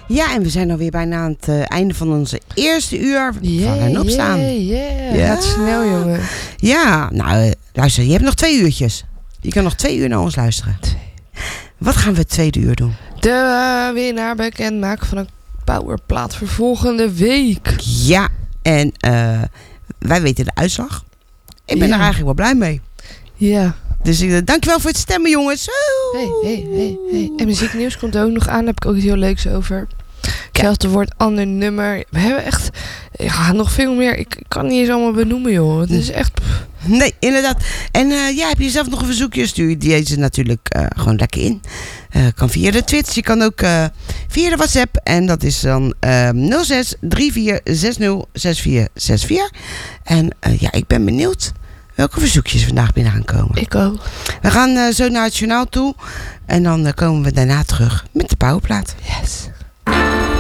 Ja, en we zijn alweer bijna aan het einde van onze eerste uur van en opstaan. Ja, gaat snel, jongen. Ja, nou, luister, je hebt nog 2 uurtjes. Je kan nog 2 uur naar ons luisteren. Wat gaan we het tweede uur doen? De winnaar bekendmaken van een powerplaat voor volgende week. Ja, en wij weten de uitslag. Ik ben er eigenlijk wel blij mee. Ja. Dus dankjewel voor het stemmen, jongens. Hey. En muzieknieuws komt ook nog aan. Daar heb ik ook iets heel leuks over. Hetzelfde woord, ander nummer. We hebben echt nog veel meer. Ik kan niet eens allemaal benoemen, joh. Het is echt... Nee, inderdaad. En heb je zelf nog een verzoekje? Stuur je deze natuurlijk gewoon lekker in. Kan via de Twitch. Je kan ook via de WhatsApp. En dat is dan 06 34 60 6464. En ik ben benieuwd welke verzoekjes vandaag binnen gaan komen. Ik ook. We gaan zo naar het journaal toe. En dan komen we daarna terug met de powerplaat. Ja.